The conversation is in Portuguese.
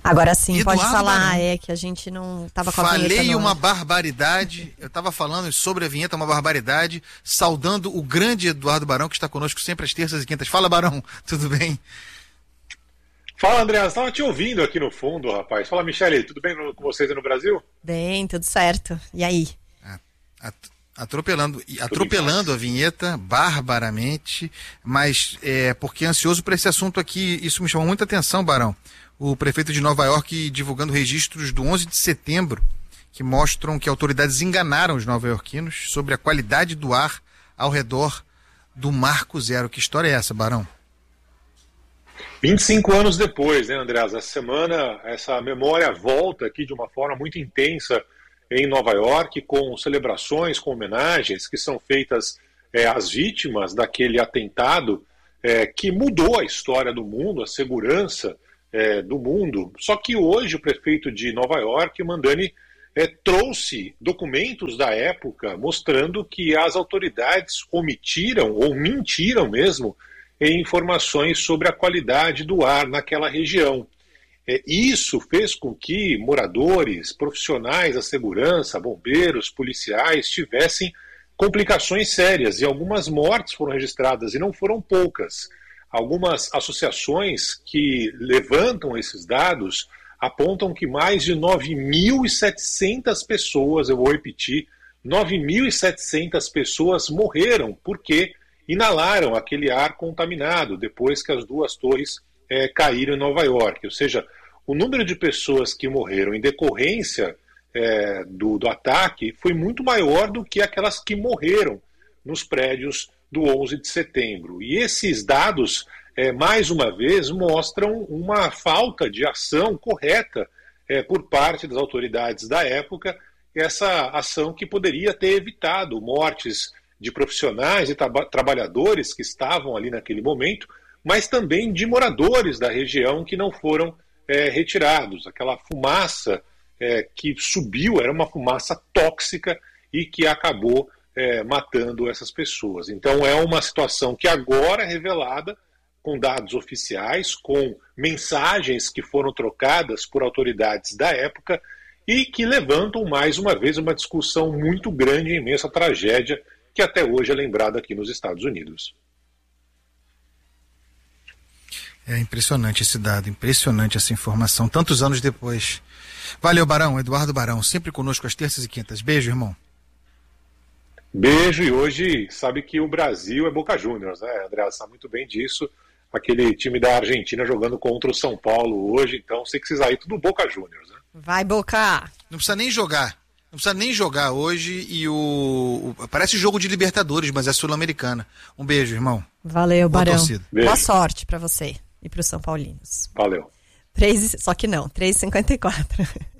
Agora sim, Eduardo pode falar, Barão. que a gente não estava com a vinheta. Falei uma barbaridade, eu estava falando sobre a vinheta, uma barbaridade, saudando o grande Eduardo Barão, que está conosco sempre às terças e quintas. Fala, Barão, tudo bem? Fala, André, estava te ouvindo aqui no fundo, rapaz. Fala, Michele, tudo bem com vocês aí no Brasil? Bem, tudo certo. E aí? Atropelando a vinheta barbaramente, mas porque ansioso por esse assunto aqui, isso me chamou muita atenção, Barão. O prefeito de Nova York divulgando registros do 11 de setembro que mostram que autoridades enganaram os nova-iorquinos sobre a qualidade do ar ao redor do Marco Zero. Que história é essa, Barão? 25 anos depois, né, Andreas? Essa semana, essa memória volta aqui de uma forma muito intensa em Nova York, com celebrações, com homenagens que são feitas às vítimas daquele atentado que mudou a história do mundo, a segurança do mundo. Só que hoje o prefeito de Nova York, Mandani, trouxe documentos da época mostrando que as autoridades omitiram ou mentiram mesmo em informações sobre a qualidade do ar naquela região. Isso fez com que moradores, profissionais da segurança, bombeiros, policiais tivessem complicações sérias e algumas mortes foram registradas e não foram poucas. Algumas associações que levantam esses dados apontam que mais de 9.700 pessoas, eu vou repetir, 9.700 pessoas morreram porque inalaram aquele ar contaminado depois que as duas torres caíram em Nova York. Ou seja, o número de pessoas que morreram em decorrência do ataque foi muito maior do que aquelas que morreram nos prédios do 11 de setembro. E esses dados, mais uma vez, mostram uma falta de ação correta por parte das autoridades da época, essa ação que poderia ter evitado mortes de profissionais e trabalhadores que estavam ali naquele momento, mas também de moradores da região que não foram retirados. Aquela fumaça que subiu era uma fumaça tóxica e que acabou matando essas pessoas. Então é uma situação que agora é revelada com dados oficiais, com mensagens que foram trocadas por autoridades da época e que levantam mais uma vez uma discussão muito grande e imensa tragédia que até hoje é lembrada aqui nos Estados Unidos. É impressionante esse dado, impressionante essa informação, tantos anos depois. Valeu, Barão, Eduardo Barão, sempre conosco às terças e quintas. Beijo, irmão. Beijo, e hoje sabe que o Brasil é Boca Juniors, né, André? Sabe muito bem disso. Aquele time da Argentina jogando contra o São Paulo hoje, então sei que vocês aí tudo Boca Juniors, né? Vai, Boca! Não precisa nem jogar. Não precisa nem jogar hoje e parece jogo de Libertadores, mas é Sul-Americana. Um beijo, irmão. Valeu, Barão. Boa sorte pra você e pros São Paulinos. Valeu. Só que não, 3h54.